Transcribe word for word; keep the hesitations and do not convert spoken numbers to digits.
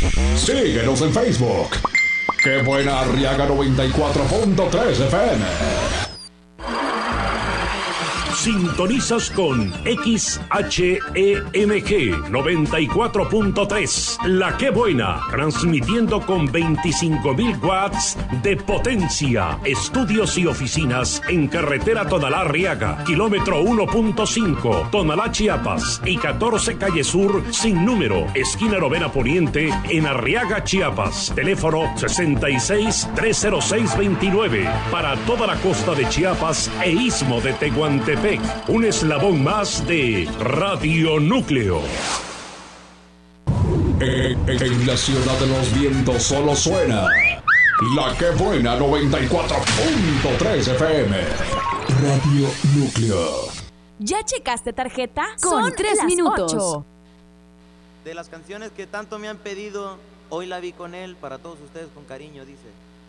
Síguenos en Facebook. ¡Qué buena Arriaga noventa y cuatro punto tres F M! Sintonizas con X H E M G noventa y cuatro punto tres, La Que Buena, transmitiendo con veinticinco mil watts de potencia. Estudios y oficinas en carretera Tonalá-Arriaga, kilómetro uno punto cinco, Tonalá, Chiapas, y catorce calle Sur sin número, esquina Novena Poniente, en Arriaga, Chiapas. Teléfono sesenta y seis, trescientos seis, veintinueve, para toda la costa de Chiapas e istmo de Tehuantepec. Un eslabón más de Radio Núcleo. En, en, en la ciudad de los vientos solo suena La Que Buena noventa y cuatro punto tres F M. Radio Núcleo. ¿Ya checaste tarjeta? Con Son tres las minutos. ocho. De las canciones que tanto me han pedido, hoy la vi con él, para todos ustedes con cariño, dice.